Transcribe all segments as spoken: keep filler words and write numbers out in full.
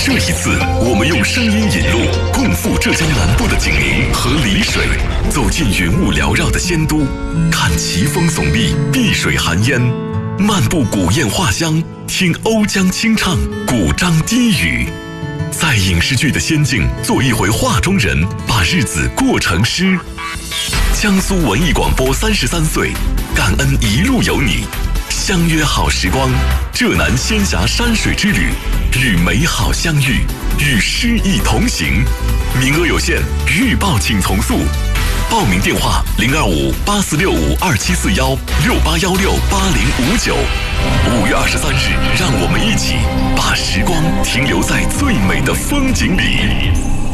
这一次，我们用声音引路，共赴浙江南部的景宁和丽水，走进云雾缭绕的仙都，看奇峰耸立，碧水含烟，漫步古堰画乡，听瓯江清唱，古獐低语。在影视剧的仙境做一回画中人，把日子过成诗。江苏文艺广播三十三岁，感恩一路有你，相约好时光，浙南仙峡山水之旅，与美好相遇，与诗意同行。名额有限，预报请从速。报名电话零二五八四六五二七四幺六八幺六八零五九。五月二十三日，让我们一起把时光停留在最美的风景里，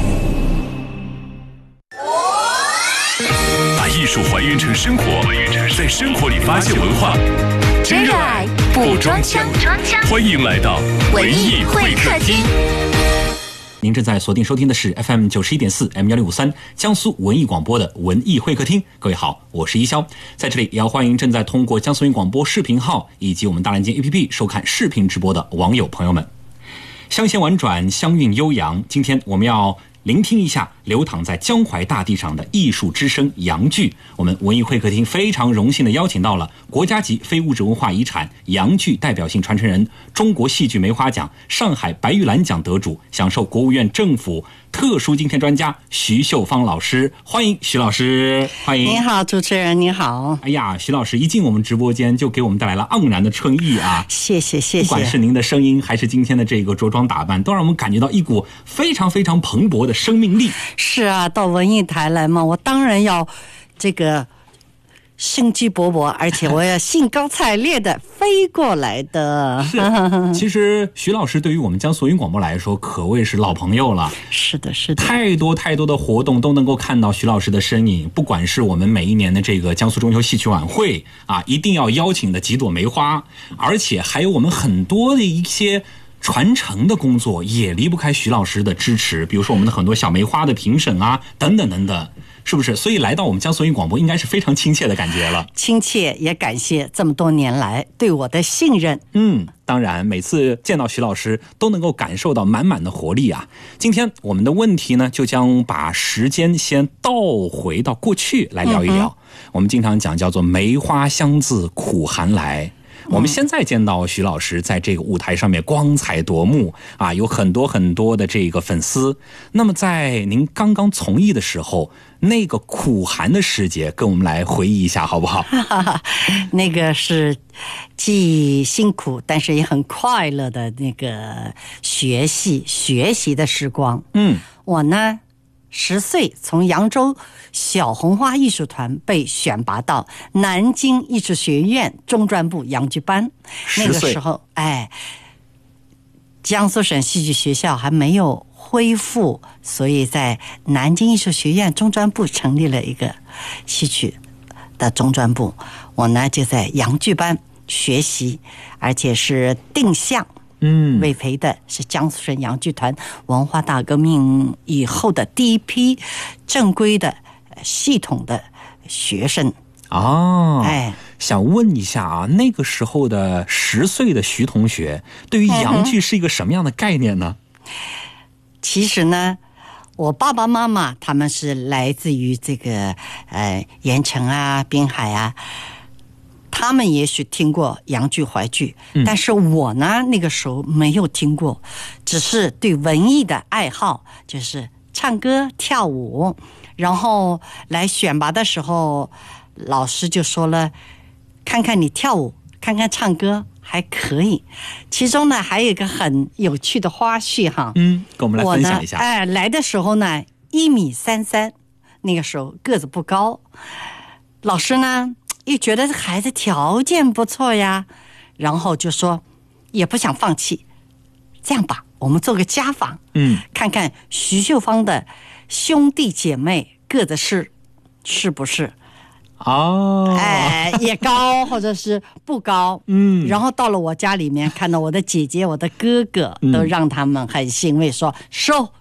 把艺术还原成生活，在生活里发现文化， 真热爱不装腔。 欢迎来到文艺会客厅。 您正在锁定收听的是 F M 九十一点四 M 幺零五三江苏文艺广播的文艺会客厅。各位好，我是一潇，在这里也要欢迎正在通过江苏文艺广播视频号以及我们大蓝鲸 A P P 收看视频直播的网友朋友们。香榭婉转，香韵悠扬，今天我们要聆听一下流淌在江淮大地上的艺术之声洋剧。我们文艺会客厅非常荣幸地邀请到了国家级非物质文化遗产洋剧代表性传承人、中国戏剧梅花奖、上海白玉兰奖得主、享受国务院政府特殊津贴专家徐秀芳老师。欢迎徐老师。欢迎。 您好，主持人您好。 哎呀，徐老师一进我们直播间就给我们带来了盎然的春意啊！ 谢谢谢谢。 不管是您的声音还是今天的这个着装打扮，都让我们感觉到一股非常非常蓬勃的生命力。 是啊，到文艺台来嘛，我当然要这个生机勃勃，而且我要兴高采烈的飞过来的。 是，其实徐老师对于我们江苏文艺广播来说可谓是老朋友了。 是的是的， 太多太多的活动都能够看到徐老师的身影，不管是我们每一年的这个江苏中秋戏曲晚会啊，一定要邀请的几朵梅花，而且还有我们很多的一些传承的工作也离不开徐老师的支持，比如说我们的很多小梅花的评审啊，等等等等，是不是？所以来到我们江苏文艺广播应该是非常亲切的感觉了。 亲切，也感谢这么多年来对我的信任。 嗯，当然每次见到徐老师都能够感受到满满的活力啊。今天我们的问题呢，就将把时间先倒回到过去来聊一聊。嗯、我们经常讲叫做梅花香自苦寒来。我们现在见到徐老师在这个舞台上面光彩夺目啊，有很多很多的这个粉丝。那么在您刚刚从艺的时候，那个苦寒的时节，跟我们来回忆一下好不好？ 那个是既辛苦但是也很快乐的那个学习学习的时光。嗯，我呢十岁从扬州小红花艺术团被选拔到南京艺术学院中专部洋剧班。那个时候，哎，江苏省戏剧学校还没有恢复，所以在南京艺术学院中专部成立了一个戏曲的中专部。我呢就在洋剧班学习，而且是定向。嗯，委培的是江苏省洋剧团文化大革命以后的第一批正规的系统的学生。 哦，哎，想问一下啊，那个时候的十岁的徐同学对于洋剧是一个什么样的概念呢？嗯、 其实呢，我爸爸妈妈他们是来自于这个呃盐城啊、滨海啊。他们也许听过洋剧、淮剧，但是我呢那个时候没有听过，只是对文艺的爱好，就是唱歌跳舞。然后来选拔的时候，老师就说了，看看你跳舞，看看唱歌还可以。其中呢还有一个很有趣的花絮哈， 嗯，跟我们来分享一下。 哎，来的时候呢一米三三，那个时候个子不高，老师呢一觉得这孩子条件不错呀，然后就说也不想放弃，这样吧，我们做个家访，嗯，看看徐秀芳的兄弟姐妹个子是是不是哦，哎，也高或者是不高，嗯，然后到了我家里面，看到我的姐姐、我的哥哥，都让他们很欣慰，说收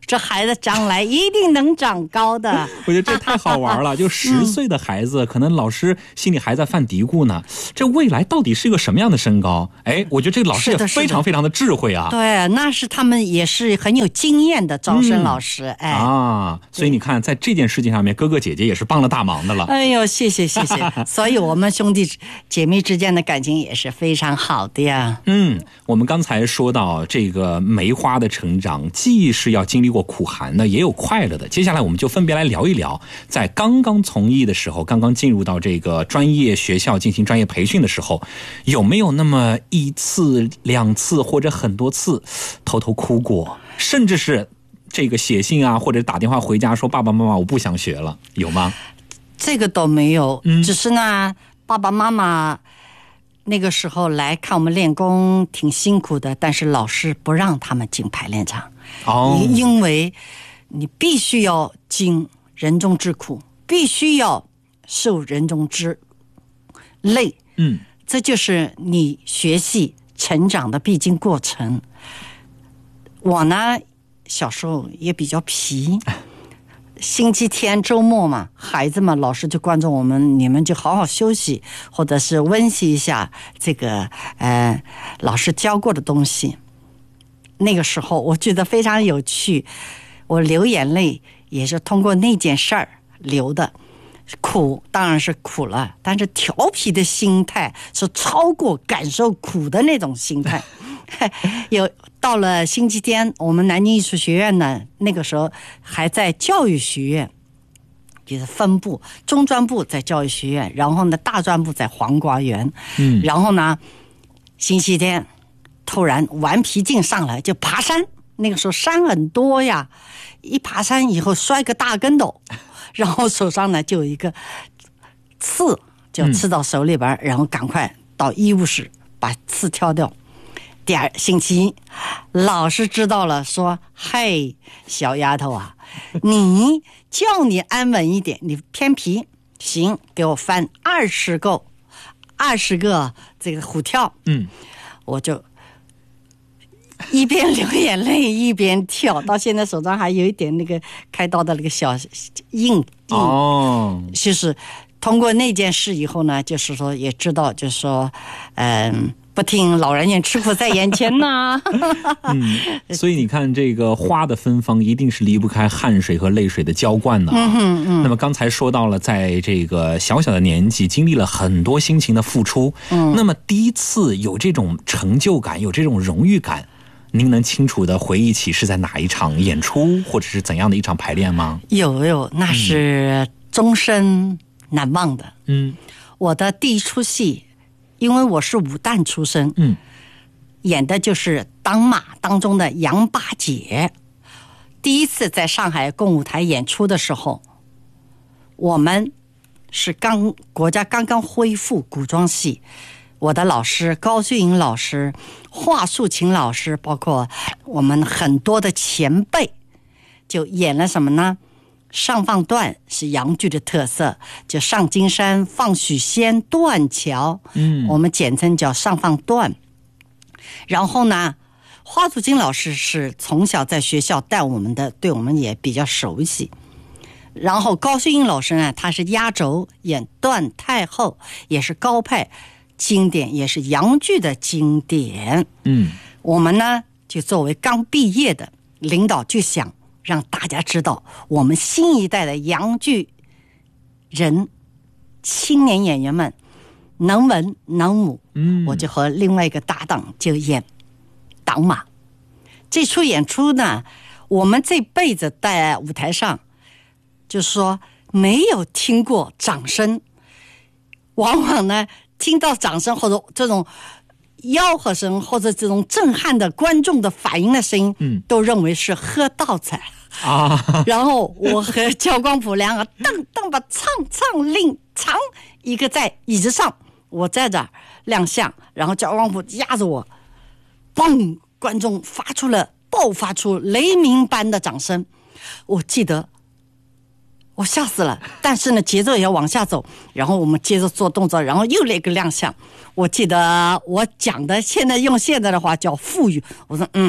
这孩子将来一定能长高的。 我觉得这太好玩了，就十岁的孩子、嗯、可能老师心里还在犯嘀咕呢，这未来到底是一个什么样的身高？哎，我觉得这个老师也非常非常的智慧啊。 对，那是他们也是很有经验的招生老师、嗯、哎啊，所以你看在这件事情上面哥哥姐姐也是帮了大忙的了。 哎呦，谢谢谢谢。所以我们兄弟姐妹之间的感情也是非常好的呀。 嗯，我们刚才说到这个梅花的成长既是要经历过苦寒的，也有快乐的。接下来我们就分别来聊一聊，在刚刚从艺的时候，刚刚进入到这个专业学校进行专业培训的时候，有没有那么一次两次或者很多次偷偷哭过，甚至是这个写信啊或者打电话回家说爸爸妈妈我不想学了，有吗？ 这个都没有、 嗯、 只是呢爸爸妈妈那个时候来看我们练功挺辛苦的，但是老师不让他们进排练场、哦、因为你必须要经人中之苦，必须要受人中之累， 嗯， 这就是你学习成长的必经过程。我呢小时候也比较皮，星期天周末嘛，孩子们老师就关注我们，你们就好好休息，或者是温习一下这个呃老师教过的东西。那个时候我觉得非常有趣，我流眼泪也是通过那件事儿流的。苦当然是苦了，但是调皮的心态是超过感受苦的那种心态。有到了星期天，我们南京艺术学院呢，那个时候还在教育学院，就是分部，中专部在教育学院，然后呢大专部在黄瓜园。 嗯， 然后呢星期天突然顽皮劲上来就爬山，那个时候山很多呀，一爬山以后摔个大跟斗，然后手上呢就有一个刺，就刺到手里边、嗯、然后赶快到医务室把刺挑掉。第二星期一老师知道了，说嘿小丫头啊，你叫你安稳一点，你偏皮，行，给我翻二十个二十个这个虎跳。 嗯， 我就一边流眼泪一边跳，到现在手上还有一点那个开刀的那个小印印。 哦， 就是通过那件事以后呢，就是说也知道，就是说嗯不听老人家吃苦在眼前呐、啊。 嗯，所以你看这个花的芬芳一定是离不开汗水和泪水的浇灌呢、啊。 嗯嗯。 那么刚才说到了，在这个小小的年纪经历了很多辛勤的付出，嗯，那么第一次有这种成就感，有这种荣誉感，您能清楚的回忆起是在哪一场演出，或者是怎样的一场排练吗？ 有有，那是终身难忘的。 嗯， 我的第一出戏，因为我是武旦出身， 嗯， 演的就是当马当中的杨八姐。第一次在上海共舞台演出的时候，我们是刚国家刚刚恢复古装戏，我的老师高秀英老师、华素琴老师，包括我们很多的前辈，就演了什么呢？上放段是洋剧的特色，就上金山、放许仙、断桥， 嗯， 我们简称叫上放段。然后呢，华素琴老师是从小在学校带我们的，对我们也比较熟悉。然后高秀英老师呢，他是压轴演段太后，也是高派经典，也是洋剧的经典。 嗯， 我们呢就作为刚毕业的领导，就想让大家知道我们新一代的洋剧人，青年演员们能文能武。 嗯， 我就和另外一个搭档就演党马。这出演出呢，我们这辈子在舞台上就是说没有听过掌声，往往呢听到掌声或者这种吆喝声或者这种震撼的观众的反应的声音， 嗯， 都认为是喝倒彩啊。 然后我和焦光普两个噔噔把唱唱令长，一个在椅子上，我在这儿亮相，然后焦光普压着我，嘣，观众发出了爆发出雷鸣般的掌声。我记得我吓死了，但是呢节奏也要往下走，然后我们接着做动作，然后又来一个亮相。我记得我讲的现在用现在的话叫富裕，我说嗯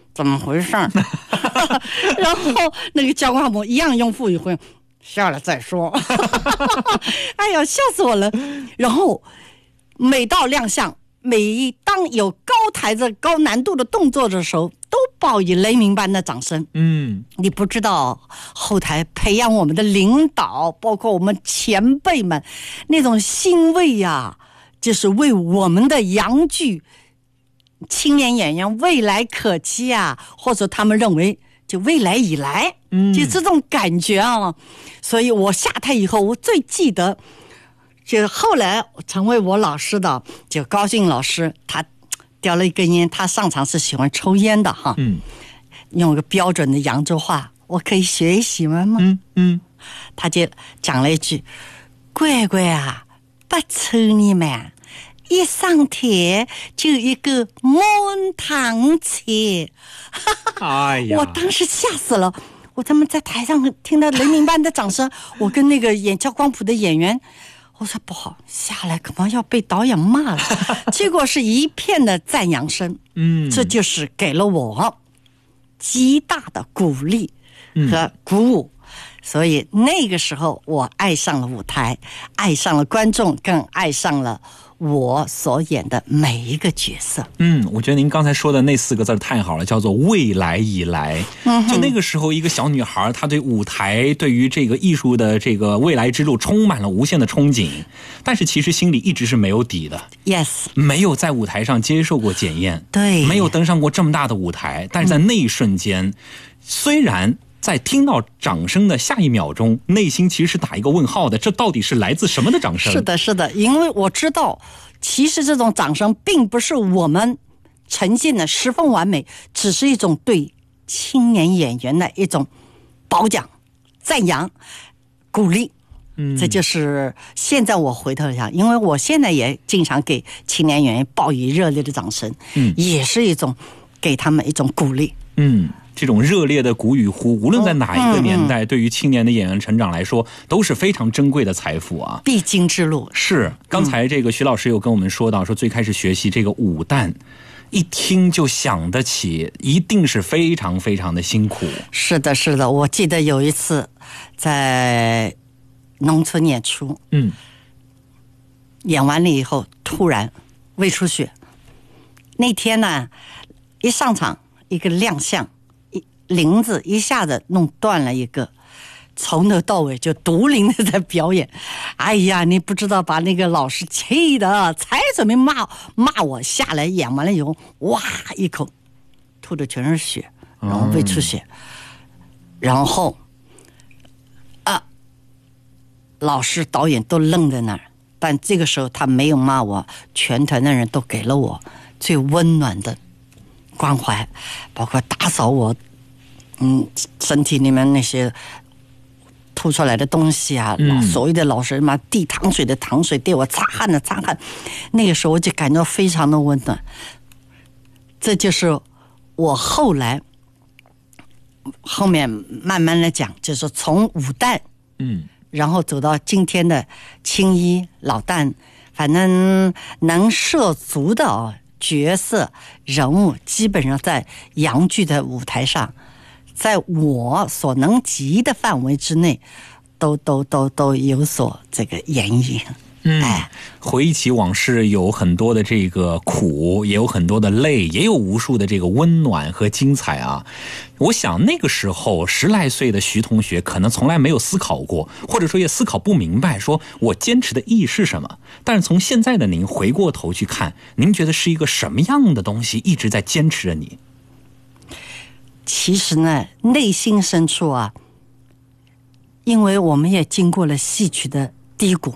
怎么回事？然后那个教官母一样用腹语回应，下来再说。哎呀，笑死我了。然后每到亮相，每当有高台子高难度的动作的时候，都报以雷鸣般的掌声。 嗯， 你不知道后台培养我们的领导，包括我们前辈们那种欣慰呀、啊，就是为我们的洋剧青年演员未来可期啊，或者他们认为就未来以来，嗯，就这种感觉啊。所以我下台以后，我最记得，就后来成为我老师的，就高兴老师，他叼了一根烟，他上场是喜欢抽烟的哈， 嗯， 用个标准的扬州话，我可以学一学吗？ 嗯嗯， 他就讲了一句：“乖乖啊，不抽你们。”一上台就一个满堂彩， 哎呀！ 我当时吓死了。我他们在台上听到雷鸣般的掌声，我跟那个演教光谱的演员，我说不好，下来可能要被导演骂了。结果是一片的赞扬声，嗯，这就是给了我极大的鼓励和鼓舞。嗯，所以那个时候我爱上了舞台，爱上了观众，更爱上了我所演的每一个角色。 嗯，我觉得您刚才说的那四个字太好了，叫做未来以来。嗯，就那个时候一个小女孩，她对舞台，对于这个艺术的这个未来之路充满了无限的憧憬，但是其实心里一直是没有底的。 Yes， 没有在舞台上接受过检验， 对， 没有登上过这么大的舞台，但是在那一瞬间，嗯，虽然在听到掌声的下一秒钟，内心其实是打一个问号的，这到底是来自什么的掌声？ 是的，是的，因为我知道其实这种掌声并不是我们呈现的十分完美，只是一种对青年演员的一种褒奖、赞扬、鼓励。嗯，这就是现在我回头想，因为我现在也经常给青年演员报以热烈的掌声，嗯，也是一种给他们一种鼓励。嗯， 这种热烈的鼓与呼，无论在哪一个年代，嗯嗯，对于青年的演员成长来说，都是非常珍贵的财富啊， 必经之路。 是，刚才这个徐老师有跟我们说到，说最开始学习这个舞旦，一听就想得起，一定是非常非常的辛苦。 是的，是的，我记得有一次在农村演出，嗯，演完了以后突然胃出血。那天呢，一上场一个亮相，一铃子一下子弄断了一个，从头到尾就独灵的在表演。哎呀，你不知道把那个老师气的，才准备骂骂我，下来演完了以后，哇，一口吐的全是血，然后胃出血，嗯，然后啊，老师导演都愣在那儿，但这个时候他没有骂我，全团的人都给了我最温暖的关怀，包括打扫我嗯身体里面那些吐出来的东西啊，嗯，所谓的老师嘛，递糖水的糖水，对我擦汗的擦汗，那个时候我就感到非常的温暖。这就是我后来后面慢慢的讲，就是从武旦，嗯，然后走到今天的青衣老旦，反正能涉足的哦角色人物，基本上在洋剧的舞台上，在我所能及的范围之内，都都都都有所这个演绎。 嗯，哎，回忆起往事，有很多的这个苦，也有很多的泪，也有无数的这个温暖和精彩啊！我想那个时候十来岁的徐同学可能从来没有思考过，或者说也思考不明白，说我坚持的意义是什么。但是从现在的您回过头去看，您觉得是一个什么样的东西一直在坚持着你？ 其实呢，内心深处啊，因为我们也经过了戏曲的低谷。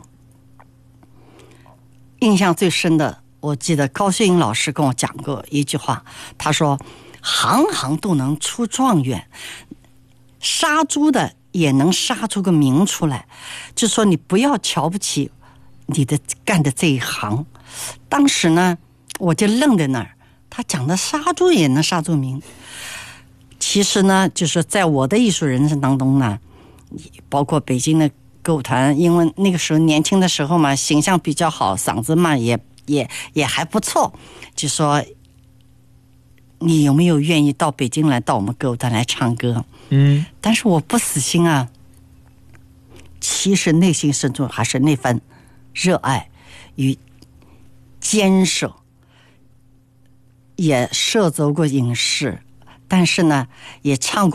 印象最深的，我记得高秀英老师跟我讲过一句话，他说行行都能出状元，杀猪的也能杀出个名出来，就说你不要瞧不起你的干的这一行。当时呢我就愣在那儿，他讲的杀猪也能杀出名，其实呢就是在我的艺术人生当中呢，包括北京的歌舞团，因为那个时候年轻的时候嘛，形象比较好，嗓子嘛也也也还不错，就说你有没有愿意到北京来，到我们歌舞团来唱歌？ 嗯， 但是我不死心啊，其实内心深处还是那份热爱与坚守。也涉足过影视，但是呢，也唱过